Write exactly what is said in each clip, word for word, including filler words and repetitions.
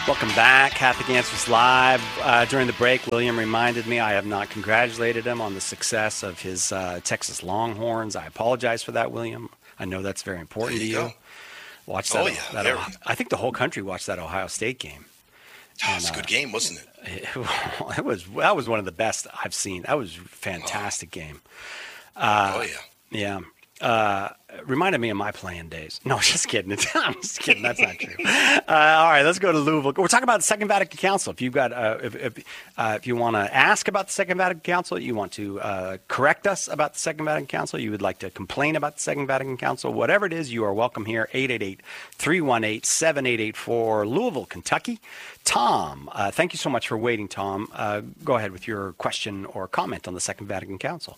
Welcome back. Catholic Answers Live. Uh, during the break, William reminded me I have not congratulated him on the success of his uh, Texas Longhorns. I apologize for that, William. I know that's very important There you to you. go. Watch that. Oh, yeah, that very. Ohio, I think the whole country watched that Ohio State game. Oh, it's a good game, wasn't it? It, it was. That was one of the best I've seen. That was a fantastic oh. game. Uh, oh, yeah. Yeah. Uh, reminded me of my playing days. No, just kidding. I'm just kidding. That's not true. Uh, all right, let's go to Louisville. We're talking about the Second Vatican Council. If you've got, uh, if if, uh, if you want to ask about the Second Vatican Council, you want to uh, correct us about the Second Vatican Council, you would like to complain about the Second Vatican Council, whatever it is, you are welcome here. eight eight eight, three one eight, seven eight eight four, Louisville, Kentucky. Tom, uh, thank you so much for waiting, Tom. Uh, go ahead with your question or comment on the Second Vatican Council.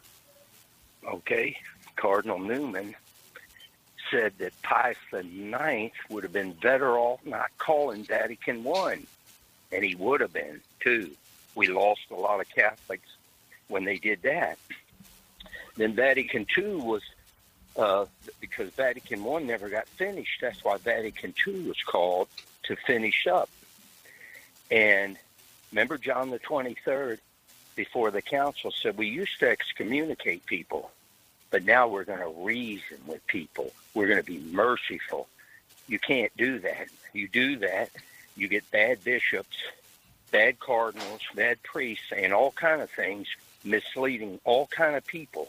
Okay. Cardinal Newman said that Pius the Ninth would have been better off not calling Vatican One, and he would have been too. We lost a lot of Catholics when they did that. Then Vatican Two was uh, because Vatican One never got finished. That's why Vatican Two was called, to finish up. And remember, John the twenty-third, before the council, said we used to excommunicate people. But now we're going to reason with people. We're going to be merciful. You can't do that. You do that, you get bad bishops, bad cardinals, bad priests, saying all kind of things, misleading all kind of people.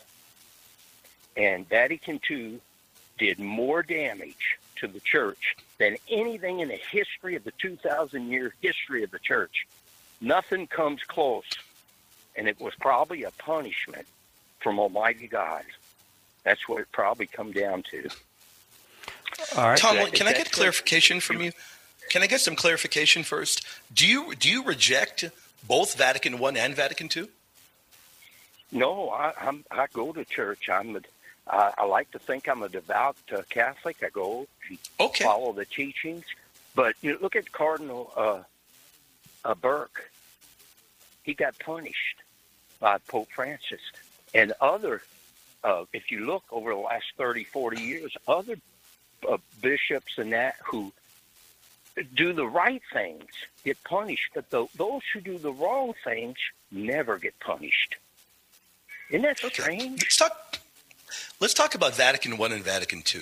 And Vatican Two did more damage to the church than anything in the history of the two thousand year history of the church. Nothing comes close. And it was probably a punishment from Almighty God. That's what it probably come down to. All right. Tom, can I get clarification from you? Can I get some clarification first? Do you do you reject both Vatican One and Vatican Two? No, I, I'm, I go to church. I'm a, I, I like to think I'm a devout uh, Catholic. I go and okay. follow the teachings. But you know, look at Cardinal uh, uh, Burke. He got punished by Pope Francis and other. Uh, if you look over the last thirty, forty years, other uh, bishops and that who do the right things get punished, but the, those who do the wrong things never get punished. Isn't that strange? Let's talk, let's talk about Vatican One and Vatican Two.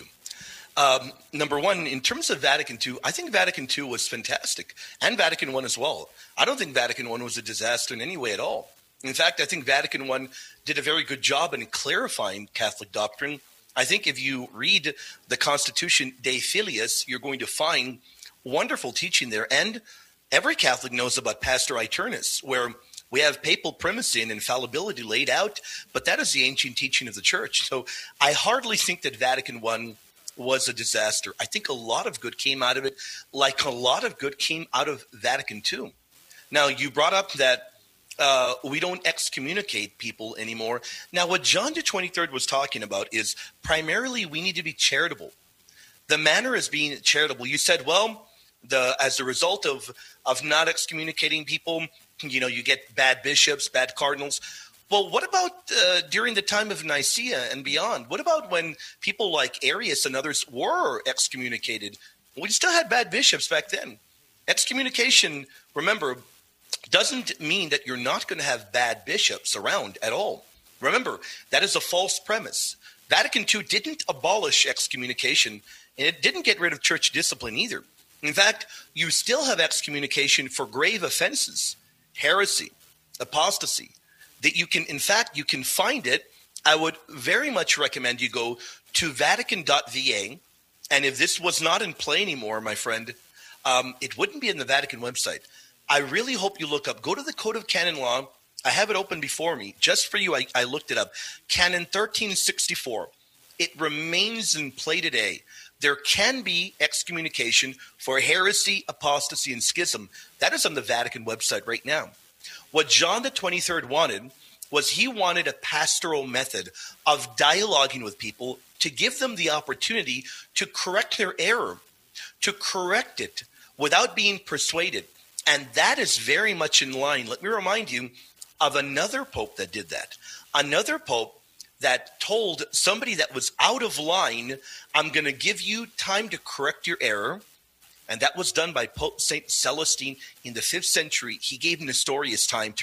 Um, number one, in terms of Vatican Two, I think Vatican Two was fantastic, and Vatican One as well. I don't think Vatican One was a disaster in any way at all. In fact, I think Vatican One did a very good job in clarifying Catholic doctrine. I think if you read the Constitution De Filius, you're going to find wonderful teaching there. And every Catholic knows about Pastor Aeternus, where we have papal primacy and infallibility laid out, but that is the ancient teaching of the Church. So I hardly think that Vatican One was a disaster. I think a lot of good came out of it, like a lot of good came out of Vatican Two. Now, you brought up that Uh, we don't excommunicate people anymore. Now, what John the twenty-third was talking about is primarily we need to be charitable. The manner is being charitable. You said, well, the as a result of of not excommunicating people, you know, you get bad bishops, bad cardinals. Well, what about uh, during the time of Nicaea and beyond? What about when people like Arius and others were excommunicated? We still had bad bishops back then. Excommunication, remember, doesn't mean that you're not going to have bad bishops around at all. Remember, that is a false premise. Vatican Two didn't abolish excommunication, and it didn't get rid of church discipline either. In fact, you still have excommunication for grave offenses, heresy, apostasy, that you can, in fact, you can find it. I would very much recommend you go to Vatican dot V A, and if this was not in play anymore, my friend, um, it wouldn't be in the Vatican website. I really hope you look up, go to the Code of Canon Law. I have it open before me. Just for you, I, I looked it up. Canon thirteen sixty-four. It remains in play today. There can be excommunication for heresy, apostasy, and schism. That is on the Vatican website right now. What John the twenty-third wanted was he wanted a pastoral method of dialoguing with people to give them the opportunity to correct their error, to correct it without being persuaded. And that is very much in line. Let me remind you of another pope that did that. Another pope that told somebody that was out of line, I'm going to give you time to correct your error. And that was done by Pope Saint Celestine in the fifth century. He gave Nestorius time to